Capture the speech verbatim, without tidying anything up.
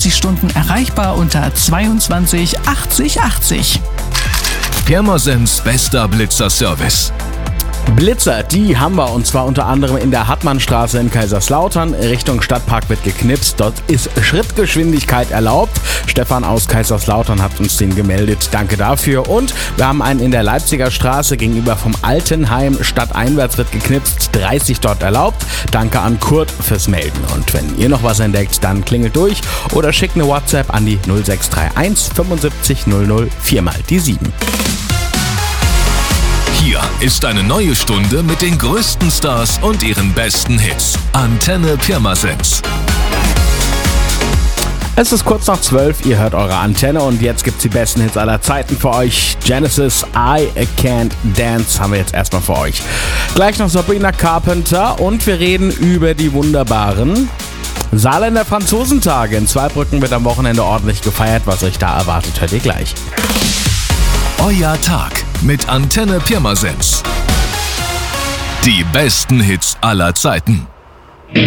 vierundzwanzig Stunden erreichbar unter zweiundzwanzig achtzig achtzig. Pirmasens bester Blitzer-Service. Blitzer, die haben wir, und zwar unter anderem in der Hartmannstraße in Kaiserslautern. Richtung Stadtpark wird geknipst, dort ist Schrittgeschwindigkeit erlaubt. Stefan aus Kaiserslautern hat uns den gemeldet, danke dafür. Und wir haben einen in der Leipziger Straße gegenüber vom Altenheim, stadteinwärts wird geknipst, dreißig dort erlaubt. Danke an Kurt fürs Melden. Und wenn ihr noch was entdeckt, dann klingelt durch oder schickt eine WhatsApp an die null sechs drei eins fünfundsiebzig null null vier mal die sieben. Hier ist eine neue Stunde mit den größten Stars und ihren besten Hits. Antenne Pirmasens. Es ist kurz nach zwölf, ihr hört eure Antenne und jetzt gibt's die besten Hits aller Zeiten für euch. Genesis, I Can't Dance haben wir jetzt erstmal für euch. Gleich noch Sabrina Carpenter und wir reden über die wunderbaren Saarländer Franzosentage. In Zweibrücken wird am Wochenende ordentlich gefeiert. Was euch da erwartet, hört ihr gleich. Euer Tag mit Antenne Pirmasens. Die besten Hits aller Zeiten.